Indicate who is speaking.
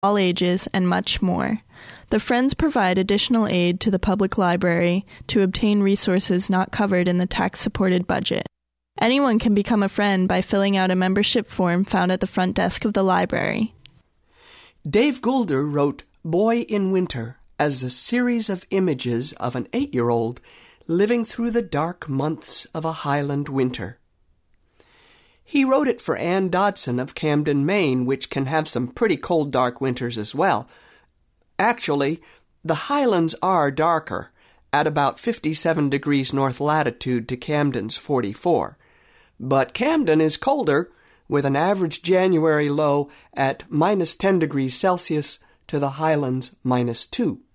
Speaker 1: all ages, and much more. The Friends provide additional aid to the public library to obtain resources not covered in the tax-supported budget. Anyone can become a friend by filling out a membership form found at the front desk of the library.
Speaker 2: Dave Goulder wrote Boy in Winter as a series of images of an 8-year-old living through the dark months of a Highland winter. He wrote it for Ann Dodson of Camden, Maine, which can have some pretty cold, dark winters as well. Actually, the Highlands are darker, at about 57 degrees north latitude to Camden's 44. But Camden is colder, with an average January low at -10 degrees Celsius to the Highlands -2.